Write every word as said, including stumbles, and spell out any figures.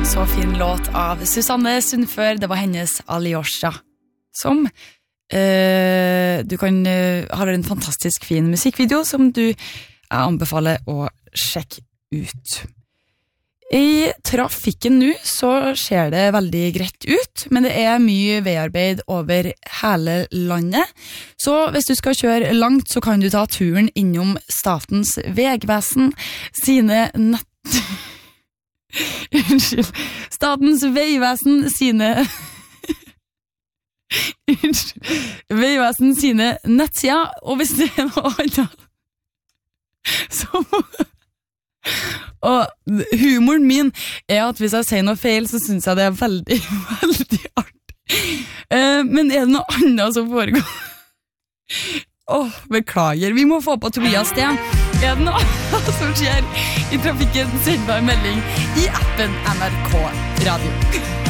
Så fin låt av Susanne Sundfør. Det var hennes Alyosha, som eh, du kan eh, har en fantastisk fin musikkvideo som du jeg anbefaler å sjekke ut. I trafikken nå så ser det veldig greit ut, men det er mye veiarbeid over hele landet. Så hvis du skal kjøre langt, så kan du ta turen innom Statens Vegvesen sine nett... Unnskyld. Statens Vegvesen sine... Unnskyld. Vegvesen sine nettsider, og hvis det er noe annet, så må... Og humoren min er at hvis jeg sier noe feil, så synes jeg det er veldig, veldig artig. Uh, men er det noe annet som foregår? Åh, oh, beklager. Vi må få på Tobias Sten. Er det noe annet som skjer i trafikken? Send meg en melding i appen N R K Radio.